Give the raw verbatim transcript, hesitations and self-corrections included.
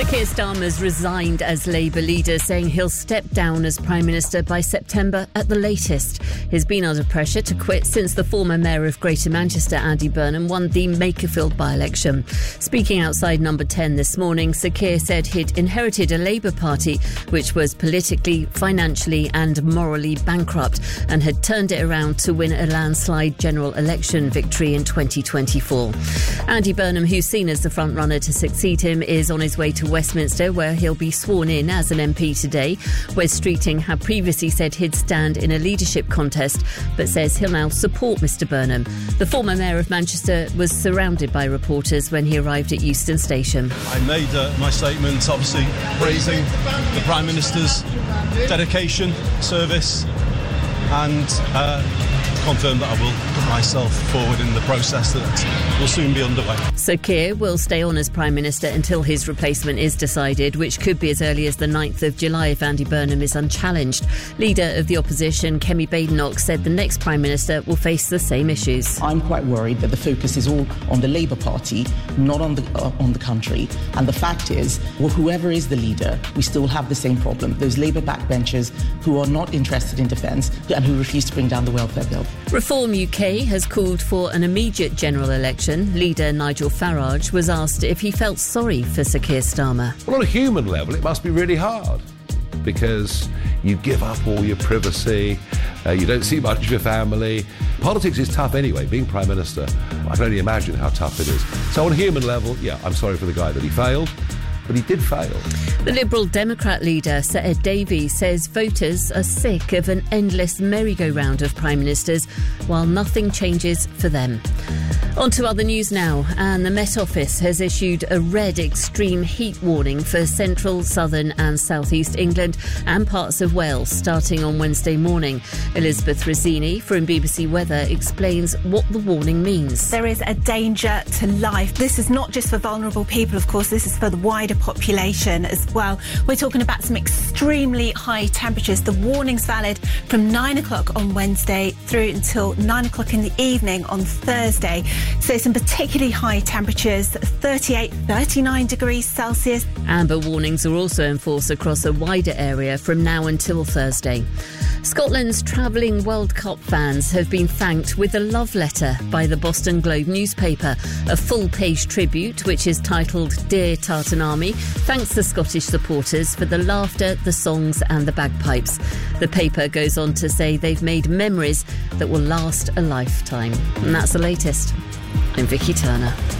Keir Starmer's resigned as Labour leader, saying he'll step down as Prime Minister by September at the latest. He's been under pressure to quit since the former Mayor of Greater Manchester, Andy Burnham, won the Makerfield by-election. Speaking outside Number ten this morning, Sir Keir said he'd inherited a Labour Party which was politically, financially and morally bankrupt and had turned it around to win a landslide general election victory in twenty twenty-four. Andy Burnham, who's seen as the frontrunner to succeed him, is on his way to Westminster, where he'll be sworn in as an M P today. Wes Streeting had previously said he'd stand in a leadership contest, but says he'll now support Mr Burnham. The former Mayor of Manchester was surrounded by reporters when he arrived at Euston Station. I made uh, my statement, obviously praising the Prime Minister's dedication, service, and uh, confirm that I will put myself forward in the process that will soon be underway. Sir Keir will stay on as Prime Minister until his replacement is decided, which could be as early as the ninth of July if Andy Burnham is unchallenged. Leader of the opposition, Kemi Badenoch, said the next Prime Minister will face the same issues. I'm quite worried that the focus is all on the Labour Party, not on the uh, on the country. And the fact is, well, whoever is the leader, we still have the same problem. Those Labour backbenchers who are not interested in defence and who refuse to bring down the welfare bill. Reform U K has called for an immediate general election. Leader Nigel Farage was asked if he felt sorry for Sir Keir Starmer. Well, on a human level, it must be really hard because you give up all your privacy, uh, you don't see much of your family. Politics is tough anyway. Being Prime Minister, I can only imagine how tough it is. So on a human level, yeah, I'm sorry for the guy that he failed. But he did fail. The Liberal Democrat leader, Sir Ed Davey, says voters are sick of an endless merry-go-round of Prime Ministers while nothing changes for them. On to other news now, and the Met Office has issued a red extreme heat warning for central, southern and southeast England and parts of Wales starting on Wednesday morning. Elizabeth Rossini from B B C Weather explains what the warning means. There is a danger to life. This is not just for vulnerable people, of course, this is for the wider population as well. We're talking about some extremely high temperatures. The warning's valid from nine o'clock on Wednesday through until nine o'clock in the evening on Thursday. So some particularly high temperatures, thirty-eight, thirty-nine degrees Celsius. Amber warnings are also in force across a wider area from now until Thursday. Scotland's travelling World Cup fans have been thanked with a love letter by the Boston Globe newspaper. A full-page tribute, which is titled Dear Tartan Army, thanks the Scottish supporters for the laughter, the songs and the bagpipes. The paper goes on to say they've made memories that will last a lifetime. And that's the latest. I'm Vicky Turner.